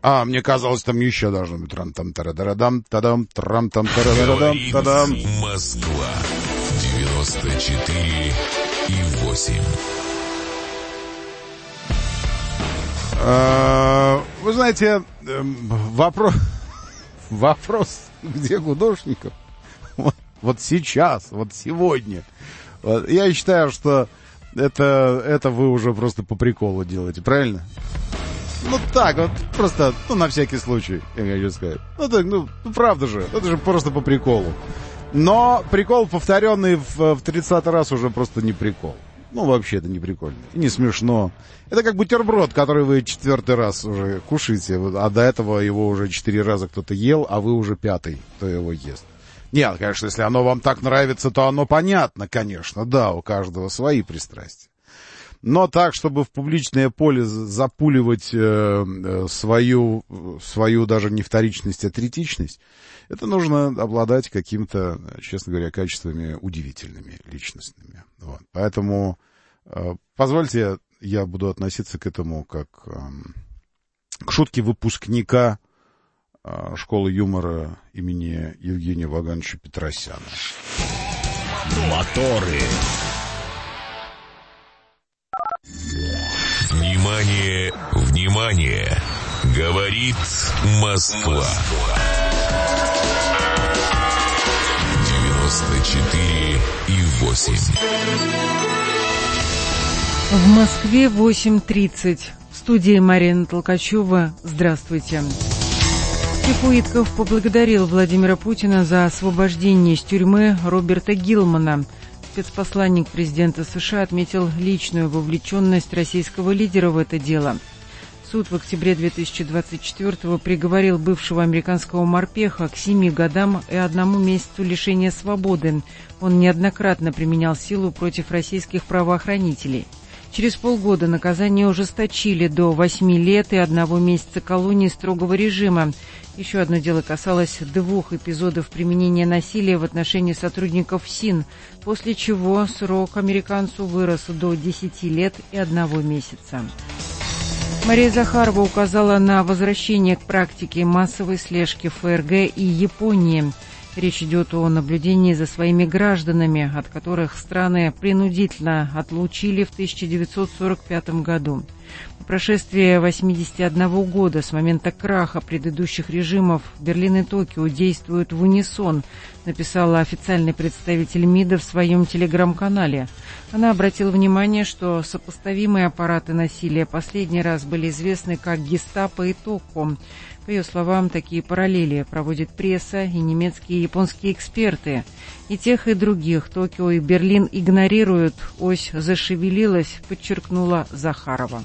Мне казалось, там еще должно быть трам-там-тарадам-тадам-трам-там-тарадам-тадам. Москва 94,8. Вы знаете, вопрос, где Гудошников? Вот сейчас, вот сегодня. Я считаю, что это вы уже просто по приколу делаете, правильно? Ну так, вот просто, на всякий случай, я хочу сказать. Правда же, это же просто по приколу. Но прикол, повторенный в 30-й раз, уже просто не прикол. Вообще это не прикольно, не смешно. Это как бутерброд, который вы 4-й раз уже кушаете, а до этого его уже 4 раза кто-то ел, а вы уже 5-й, кто его ест. Нет, конечно, если оно вам так нравится, то оно понятно, конечно, да, у каждого свои пристрастия. Но так, чтобы в публичное поле запуливать свою даже не вторичность, а третичность, это нужно обладать каким-то, честно говоря, качествами удивительными, личностными. Вот. Поэтому позвольте, я буду относиться к этому как к шутке выпускника школы юмора имени Евгения Вагановича Петросяна. Моторы. Внимание, внимание! Говорит Москва. 94,8. В Москве 8:30. В студии Марина Толкачева. Здравствуйте. Стив Уитков поблагодарил Владимира Путина за освобождение из тюрьмы Роберта Гилмана. Спецпосланник президента США отметил личную вовлеченность российского лидера в это дело. Суд в октябре 2024-го приговорил бывшего американского морпеха к 7 годам и 1 месяцу лишения свободы. Он неоднократно применял силу против российских правоохранителей. Через полгода наказание ужесточили до 8 лет и 1 месяца колонии строгого режима. Еще одно дело касалось 2 эпизодов применения насилия в отношении сотрудников СИН, после чего срок американцу вырос до 10 лет и 1 месяца. Мария Захарова указала на возвращение к практике массовой слежки ФРГ и Японии. Речь идет о наблюдении за своими гражданами, от которых страны принудительно отлучили в 1945 году. По прошествии 81 года с момента краха предыдущих режимов Берлин и Токио действуют в унисон, написала официальный представитель МИДа в своем телеграм-канале. Она обратила внимание, что сопоставимые аппараты насилия последний раз были известны как Гестапо и Токо. По ее словам, такие параллели проводит пресса и немецкие и японские эксперты. И тех, и других Токио и Берлин игнорируют. Ось зашевелилась, подчеркнула Захарова.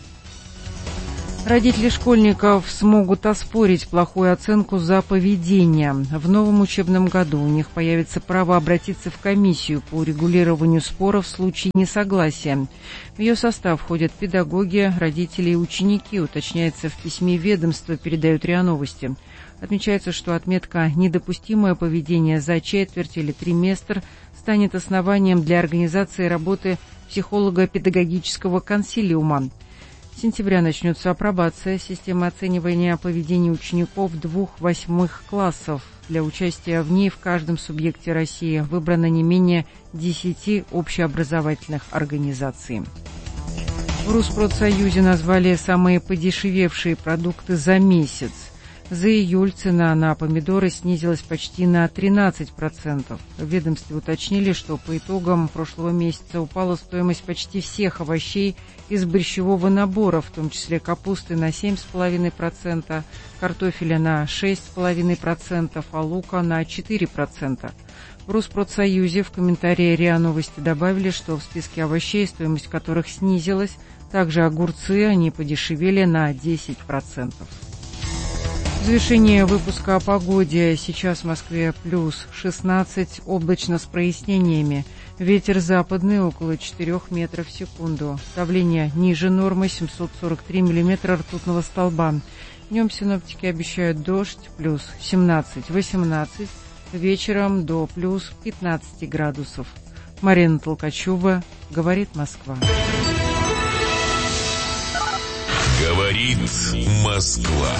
Родители школьников смогут оспорить плохую оценку за поведение. В новом учебном году у них появится право обратиться в комиссию по урегулированию споров в случае несогласия. В ее состав входят педагоги, родители и ученики, уточняется в письме ведомства, передают РИА Новости. Отмечается, что отметка «недопустимое поведение» за четверть или триместр станет основанием для организации работы психолого-педагогического консилиума. С сентября начнется апробация системы оценивания поведения учеников 2-8 классов. Для участия в ней в каждом субъекте России выбрано не менее 10 общеобразовательных организаций. В Руспродсоюзе назвали самые подешевевшие продукты за месяц. За июль цена на помидоры снизилась почти на 13%. В ведомстве уточнили, что по итогам прошлого месяца упала стоимость почти всех овощей из борщевого набора, в том числе капусты на 7,5%, картофеля на 6,5%, а лука на 4%. В Руспродсоюзе в комментарии РИА Новости добавили, что в списке овощей, стоимость которых снизилась, также огурцы, они подешевели на 10%. В завершение выпуска о погоде. Сейчас в Москве плюс 16, облачно с прояснениями. Ветер западный около 4 метров в секунду. Давление ниже нормы 743 миллиметра ртутного столба. Днем синоптики обещают дождь плюс 17-18, вечером до плюс 15 градусов. Марина Толкачева, говорит Москва. Говорит Москва.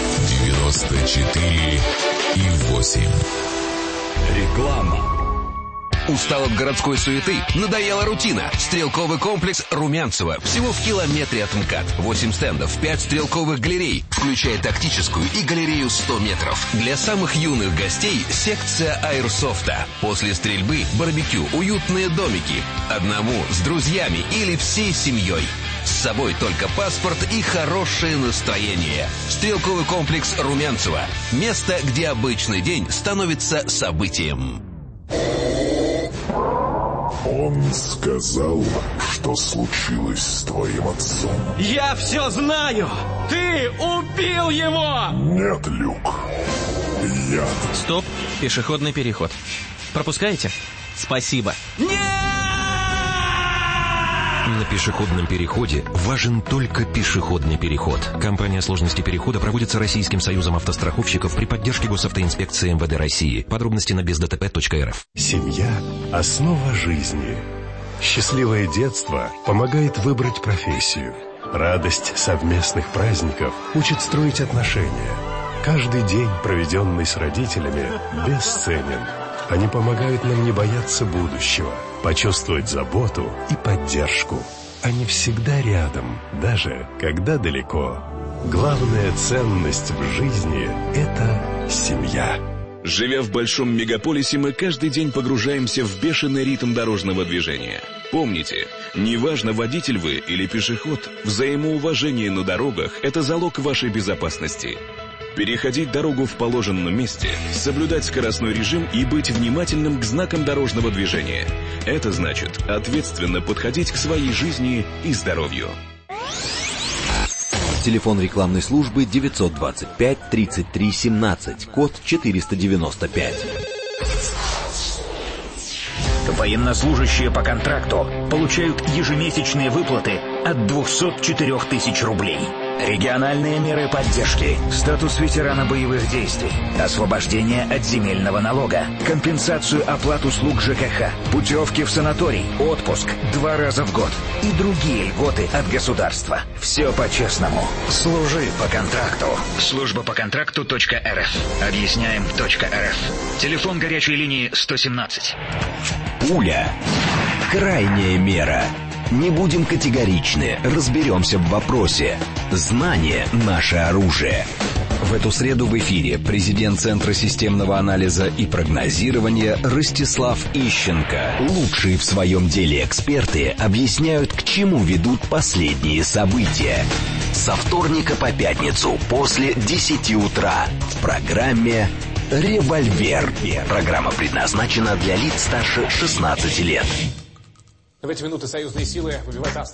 94,8. Реклама. Устал от городской суеты? Надоела рутина. Стрелковый комплекс Румянцево. Всего в километре от МКАД. 8 стендов, 5 стрелковых галерей, включая тактическую и галерею 100 метров. Для самых юных гостей секция аэрсофта. После стрельбы барбекю, уютные домики. Одному, с друзьями или всей семьей. С собой только паспорт и хорошее настроение. Стрелковый комплекс Румянцево. Место, где обычный день становится событием. Он сказал, что случилось с твоим отцом. Я все знаю! Ты убил его! Нет, Люк. Я... Стоп, пешеходный переход. Пропускаете? Спасибо. Нет! На пешеходном переходе важен только пешеходный переход. Кампания сложности перехода проводится Российским союзом автостраховщиков при поддержке Госавтоинспекции МВД России. Подробности на бездтп.рф. Семья – основа жизни. Счастливое детство помогает выбрать профессию. Радость совместных праздников учит строить отношения. Каждый день, проведенный с родителями, бесценен. Они помогают нам не бояться будущего, почувствовать заботу и поддержку. Они всегда рядом, даже когда далеко. Главная ценность в жизни – это семья. Живя в большом мегаполисе, мы каждый день погружаемся в бешеный ритм дорожного движения. Помните, неважно, водитель вы или пешеход, взаимоуважение на дорогах – это залог вашей безопасности. Переходить дорогу в положенном месте, соблюдать скоростной режим и быть внимательным к знакам дорожного движения. Это значит ответственно подходить к своей жизни и здоровью. Телефон рекламной службы 925 33 17, код 495. Военнослужащие по контракту получают ежемесячные выплаты от 204 тысяч рублей. Региональные меры поддержки, статус ветерана боевых действий, освобождение от земельного налога, компенсацию оплат услуг ЖКХ, путевки в санаторий, отпуск 2 раза в год и другие льготы от государства. Все по-честному. Служи по контракту. Служба по контракту.рф. Объясняем.рф. Телефон горячей линии 117. Пуля. Крайняя мера. Не будем категоричны, разберемся в вопросе. Знание – наше оружие. В эту среду в эфире президент Центра системного анализа и прогнозирования Ростислав Ищенко. Лучшие в своем деле эксперты объясняют, к чему ведут последние события. Со вторника по пятницу после 10 утра в программе «Револьвер». Программа предназначена для лиц старше 16 лет. В эти минуты союзные силы выбивают австрийские.